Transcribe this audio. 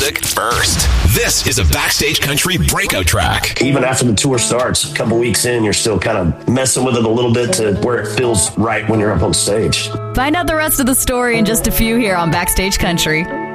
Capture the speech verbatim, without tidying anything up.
music first. This is a Backstage Country breakout track. Even after the tour starts, a couple weeks in, you're still kind of messing with it a little bit to where it feels right when you're up on stage. Find out the rest of the story in just a few here on Backstage Country.